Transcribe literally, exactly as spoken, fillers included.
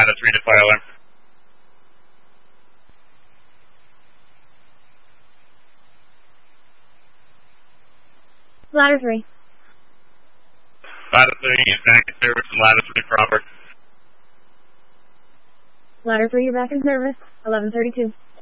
ladder three to fire alarm. Ladder three. Ladder three, you're back in service and ladder three proper. Ladder three, you're back in service. eleven thirty-two.